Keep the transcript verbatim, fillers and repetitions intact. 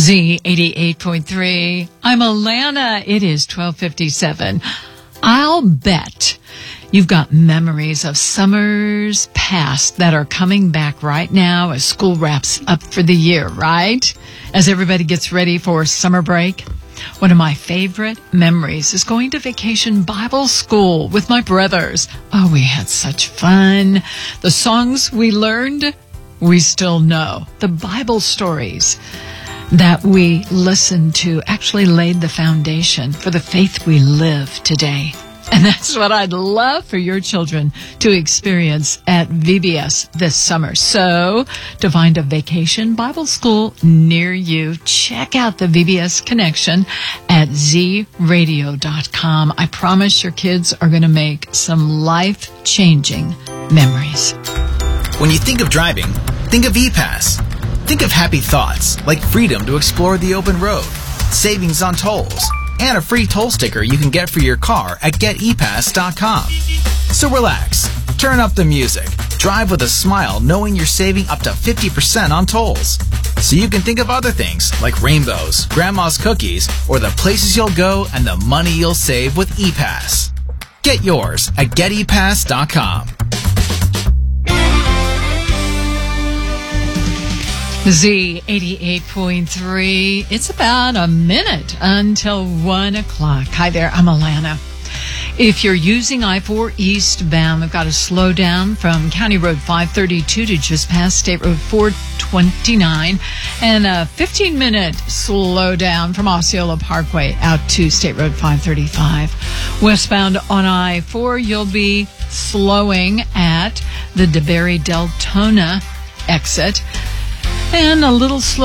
Z eighty-eight point three. I'm Alana. It is twelve fifty-seven. I'll bet you've got memories of summers past that are coming back right now as school wraps up for the year, right? As everybody gets ready for summer break. One of my favorite memories is going to Vacation Bible School with my brothers. Oh, we had such fun. The songs we learned, we still know. The Bible stories that we listened to actually laid the foundation for the faith we live today. And that's what I'd love for your children to experience at V B S this summer. So, to find a Vacation Bible School near you, check out the V B S Connection at z radio dot com. I promise your kids are going to make some life-changing memories. When you think of driving, think of E-Pass. Think of happy thoughts like freedom to explore the open road, savings on tolls, and a free toll sticker you can get for your car at get e pass dot com. So relax, turn up the music, drive with a smile knowing you're saving up to fifty percent on tolls. So you can think of other things like rainbows, grandma's cookies, or the places you'll go and the money you'll save with E-Pass. Get yours at get e pass dot com. Z eighty-eight point three. It's about a minute until one o'clock. Hi there, I'm Alana. If you're using I four eastbound, we've got to slow down from County Road five thirty-two to just past State Road four twenty-nine, and a fifteen minute slow down from Osceola Parkway out to State Road five thirty-five. Westbound on I four, you'll be slowing at the DeBerry Deltona exit, and a little slow